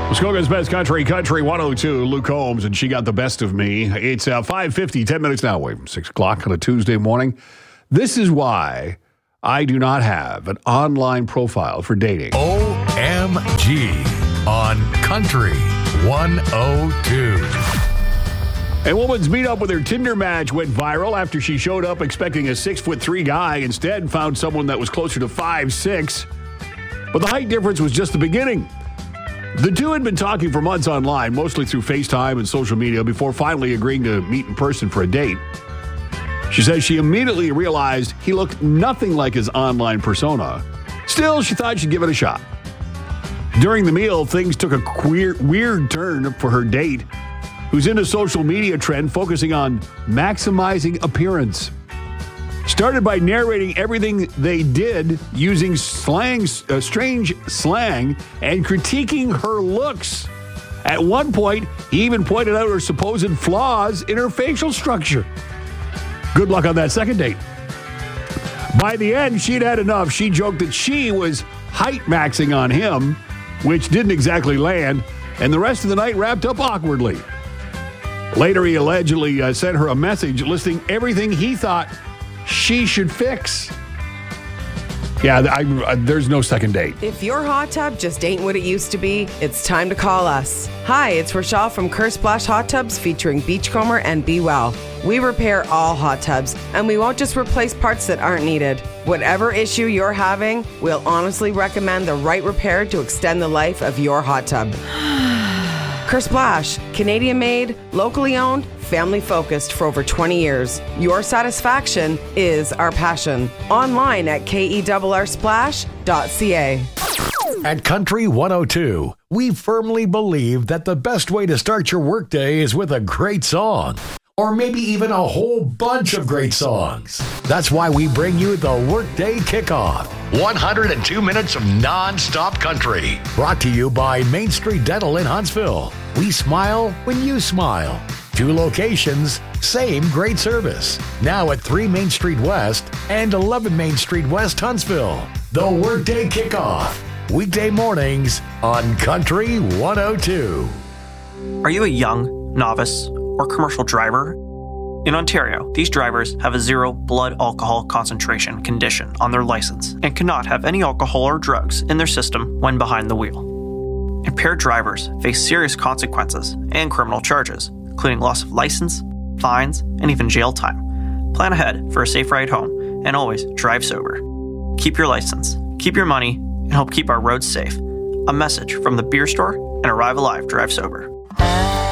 Muskoka's Best Country 102, Luke Combs, and she got the best of me. It's 5:50, 10 minutes now away from 6 o'clock on a Tuesday morning. This is why I do not have an online profile for dating. OMG on Country 102. A woman's meet-up with her Tinder match went viral after she showed up expecting a 6'3" guy, instead found someone that was closer to 5'6". But the height difference was just the beginning. The two had been talking for months online, mostly through FaceTime and social media, before finally agreeing to meet in person for a date. She says she immediately realized he looked nothing like his online persona. Still, she thought she'd give it a shot. During the meal, things took a weird turn for her date, who's in a social media trend focusing on maximizing appearance. Started by narrating everything they did using strange slang and critiquing her looks. At one point, he even pointed out her supposed flaws in her facial structure. Good luck on that second date. By the end, she'd had enough. She joked that she was height maxing on him, which didn't exactly land, and the rest of the night wrapped up awkwardly. Later, he allegedly sent her a message listing everything he thought she should fix. Yeah, there's no second date. If your hot tub just ain't what it used to be, it's time to call us. Hi, it's Rochelle from Curse Splash Hot Tubs featuring Beachcomber and Be Well. We repair all hot tubs, and we won't just replace parts that aren't needed. Whatever issue you're having, we'll honestly recommend the right repair to extend the life of your hot tub. Curse Splash, Canadian-made, locally owned, family-focused for over 20 years. Your satisfaction is our passion. Online at kerrsplash.ca. At Country 102, we firmly believe that the best way to start your workday is with a great song. Or maybe even a whole bunch of great songs. That's why we bring you the Workday Kickoff. 102 minutes of non-stop country. Brought to you by Main Street Dental in Huntsville. We smile when you smile. 2 locations, same great service. Now at 3 Main Street West and 11 Main Street West, Huntsville. The Workday Kickoff. Weekday mornings on Country 102. Are you a young, novice, or commercial driver? In Ontario, these drivers have a 0 blood alcohol concentration condition on their license and cannot have any alcohol or drugs in their system when behind the wheel. Impaired drivers face serious consequences and criminal charges, including loss of license, fines, and even jail time. Plan ahead for a safe ride home and always drive sober. Keep your license, keep your money, and help keep our roads safe. A message from the beer store and Arrive Alive Drive Sober.